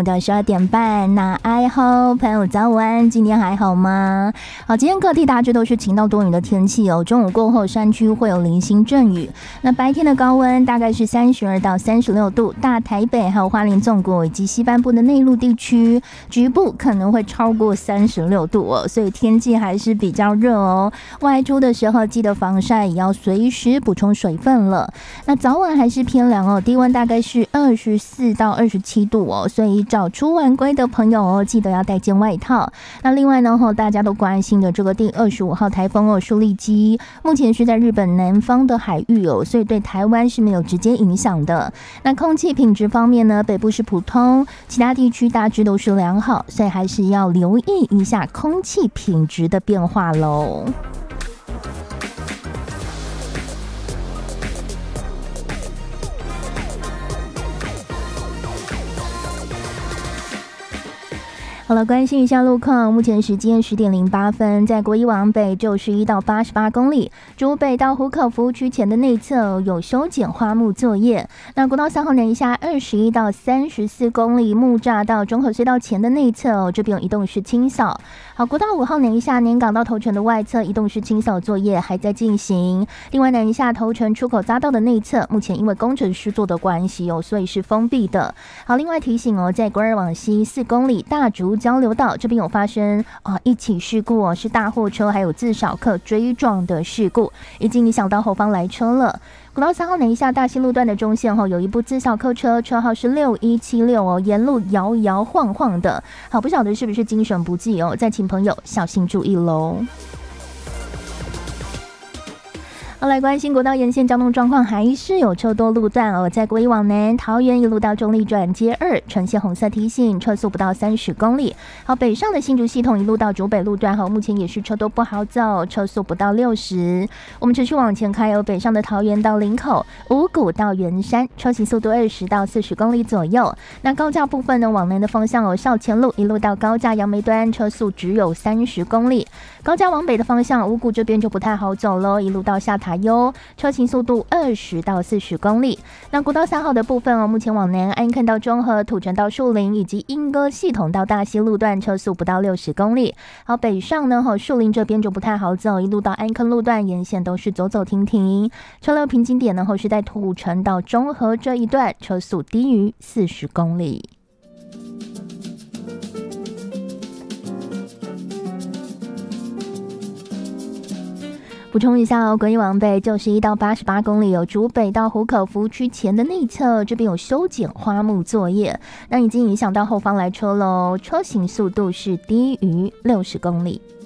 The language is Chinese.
午的12点半。那爱好朋友早安，今天还好吗？好，今天各地大致都是晴到多云的天气哦。中午过后，山区会有零星阵雨。那白天的高温大概是32到36度，大台北还有花莲纵谷以及西半部的内陆地区，局部可能会超过36度哦，所以天气还是比较热哦。外出的时候记得防晒，也要随时补充水分了。那早晚还是偏凉哦，低温大概是24到27度哦，所以早出晚归的朋友哦，记得要带件外套。那另外呢，大家都关心的这个第25号台风舒力基，目前是在日本南方的海域哦，所以对台湾是没有直接影响的。那空气品质方面呢，北部是普通，其他地区大致都是良好，所以还是要留意一下空气品质的变化咯。好了，关心一下路况。目前时间10点08分，在国一往北91到88公里，竹北到湖口服务区前的内侧有修剪花木作业。那国道3号南下21到34公里，木栅到中和隧道前的内侧这边有移动式清扫。好，国道5号南下南港到头城的外侧移动式清扫作业还在进行。另外南下头城出口匝道的内侧，目前因为工程施作的关系所以是封闭的。好，另外提醒在国二往西4公里大竹交流道这边有发生一起事故是大货车还有自小客追撞的事故，已经影响到后方来车了。国道3号南下大溪路段的中线有一部自小客车，车号是6176沿路摇摇晃晃的。好，不晓得是不是精神不济再请朋友小心注意喽。好，来关心国道沿线交通状况，还是有车多路段在国一往南，桃园一路到中立转接2呈现红色提醒，车速不到30公里。好，北上的新竹系统一路到竹北路段目前也是车多不好走，车速不到60。我们持续往前开北上的桃园到林口、五股到圆山，车行速度20到40公里左右。那高架部分呢，往南的方向校前路一路到高架杨梅端，车速只有30公里。高架往北的方向，五股这边就不太好走了，一路到下塔悠，车行速度20到40公里。那国道3号的部分目前往南安坑到中和、土城到树林以及莺歌系统到大溪路段，车速不到60公里。好，北上呢树林这边就不太好走，一路到安坑路段沿线都是走走停停。车流瓶颈点呢是在土城到中和这一段，车速低于40公里。补充一下国一往北91到88公里有竹北到湖口服务区前的内侧，这边有修剪花木作业，那已经影响到后方来车喽，车行速度是低于60公里。